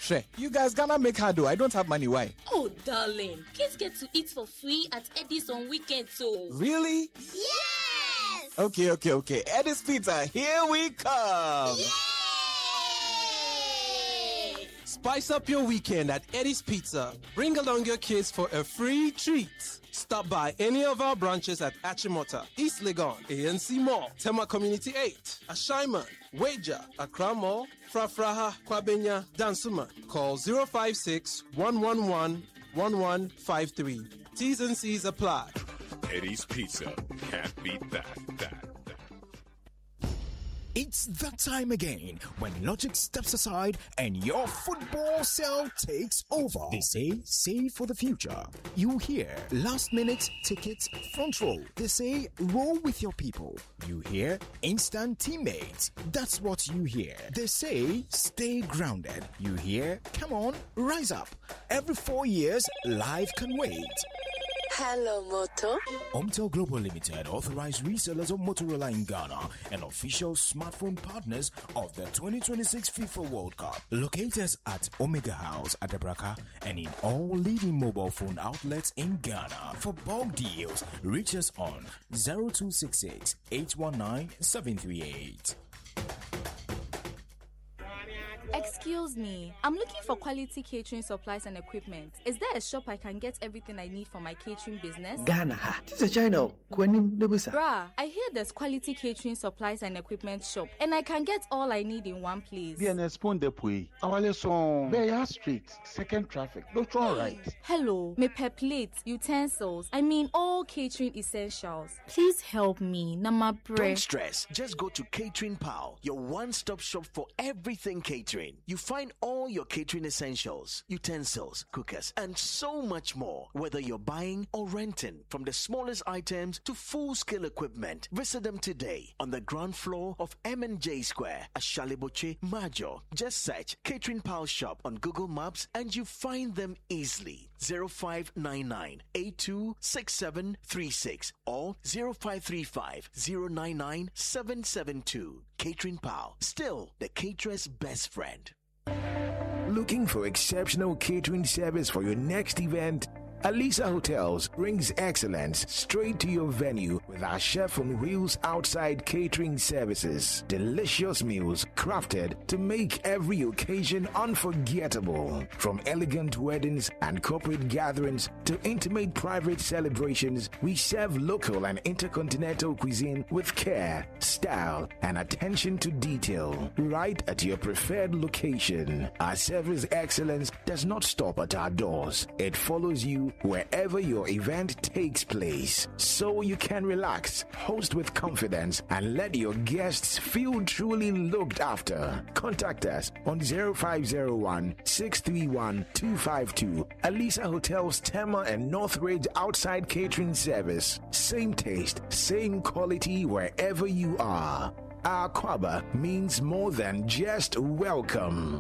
Sure, you guys gonna make her do. I don't have money. Why? Oh, darling. Kids get to eat for free at Eddie's on weekends, so. Really? Yes! Okay. Eddie's Pizza, here we come. Yay! Spice up your weekend at Eddie's Pizza. Bring along your kids for a free treat. Stop by any of our branches at Achimota, East Legon, ANC Mall, Tema Community 8, Ashaiman, Wager, Accra Mall, Frafraha, Kwabenya, Dansuman. Call 056-111-1153. T's and C's apply. Eddie's Pizza. Can't beat that. It's that time again when logic steps aside and your football cell takes over. They say save for the future. You hear last minute tickets front row. They say roll with your people. You hear instant teammates. That's what you hear. They say stay grounded. You hear come on, rise up. Every 4 years, life can wait. Hello, Moto. Omtel Global Limited, authorized resellers of Motorola in Ghana and official smartphone partners of the 2026 FIFA World Cup. Locate us at Omega House at Debraka and in all leading mobile phone outlets in Ghana. For bulk deals, reach us on 0266 819 738. Excuse me, I'm looking for quality catering supplies and equipment. Is there a shop I can get everything I need for my catering business? Ghana, this is China. Bruh, I hear there's quality catering supplies and equipment shop, and I can get all I need in one place. Beya Street, second traffic. Don't right. Hello, me per plate, utensils, I mean all catering essentials. Please help me, Nama Don't bread. stress, just go to Catering Pal, your one-stop shop for everything catering. You find all your catering essentials, utensils, cookers, and so much more. Whether you're buying or renting, from the smallest items to full-scale equipment, visit them today on the ground floor of M&J Square, Ashaliboche, Majo. Just search Catering Pal Shop on Google Maps and you find them easily. 0599 826736 or 0535 099 772. Catering Pal, still the caterer's best friend. Looking for exceptional catering service for your next event? Alisa Hotels brings excellence straight to your venue with our chef on wheels outside catering services. Delicious meals crafted to make every occasion unforgettable. From elegant weddings and corporate gatherings to intimate private celebrations, we serve local and intercontinental cuisine with care, style, and attention to detail. Right at your preferred location. Our service excellence does not stop at our doors. It follows you wherever your event takes place, so you can relax, host with confidence, and let your guests feel truly looked after. Contact us on 0501 631 252. Alisa Hotels Tema and Northridge outside catering service. Same taste, same quality wherever you are. Our Kwaba means more than just welcome.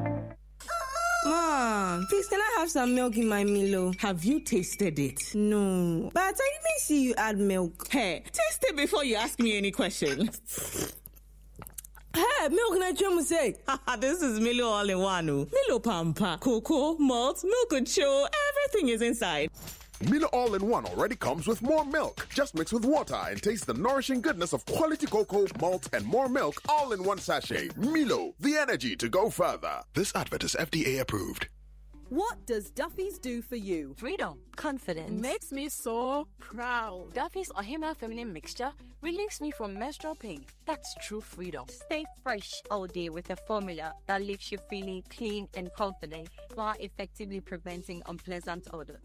Mom, please can I have some milk in my Milo? Have you tasted it? No, but I didn't see you add milk. Hey, taste it before you ask me any questions. Hey, milk na chemu say. This is Milo all-in-one. Milo Pampa, cocoa, malt, milk and show, everything is inside. Milo All-in-One already comes with more milk. Just mix with water and taste the nourishing goodness of quality cocoa, malt, and more milk all in one sachet. Milo, the energy to go further. This advert is FDA approved. What does Duffy's do for you? Freedom, confidence. Makes me so proud. Duffy's Ohima Feminine Mixture relieves me from menstrual pain. That's true freedom. Stay fresh all day with a formula that leaves you feeling clean and confident while effectively preventing unpleasant odor.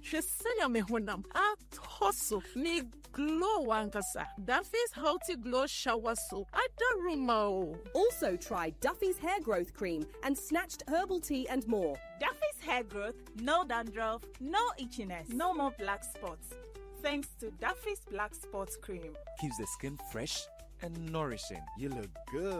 Me glow wankasa. Duffy's Healthy Glow Shower Soap. I don't remember. Also try Duffy's Hair Growth Cream and Snatched Herbal Tea and more. Duffy's Hair Growth, no dandruff, no itchiness, no more black spots. Thanks to Duffy's Black Spots Cream. Keeps the skin fresh and nourishing. You look good.